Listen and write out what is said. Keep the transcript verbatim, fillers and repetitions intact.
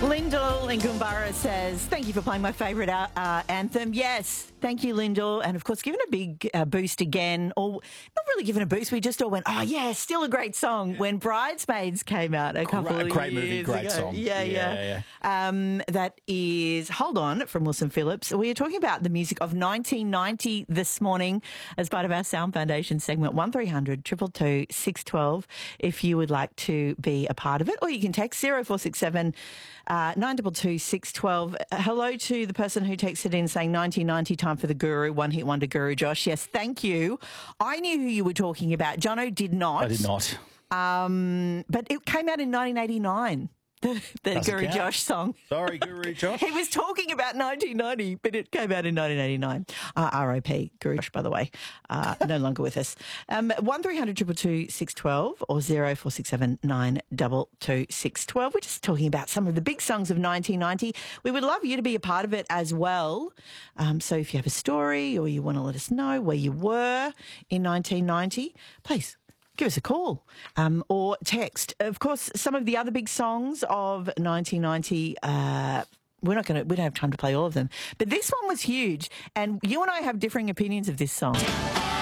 Lyndall in Goombara says, thank you for playing my favourite uh, uh, anthem. Yes, thank you, Lyndall. And, of course, giving a big uh, boost again, or not really giving a boost, we just all went, oh, yeah, still a great song, when Bridesmaids came out a couple Great, of great years movie, great ago. song. Yeah, yeah. Yeah, yeah. Um, that is Hold On from Wilson Phillips. We are talking about the music of nineteen ninety this morning as part of our Sound Foundation segment, one three hundred two two two six one two if you would like to be a part of it, or you can text zero four six seven Uh, nine two two six one two. Hello to the person who texted in saying nineteen ninety, time for the Guru, one hit wonder Guru Josh. Yes, thank you. I knew who you were talking about. Jono did not. I did not. Um, but it came out in nineteen eighty-nine. The, the Doesn't Guru count. Josh song. Sorry, Guru Josh. He was talking about nineteen ninety, but it came out in nineteen eighty-nine. Uh, R I P Guru Josh, by the way, uh, no longer with us. Um, one three hundred two two two six one two or zero four six seven nine two two six one two. We're just talking about some of the big songs of nineteen ninety. We would love you to be a part of it as well. Um, so if you have a story or you want to let us know where you were in nineteen ninety, please give us a call um, or text. Of course, some of the other big songs of nineteen ninety, uh, we're not going to, we don't have time to play all of them. But this one was huge. And you and I have differing opinions of this song.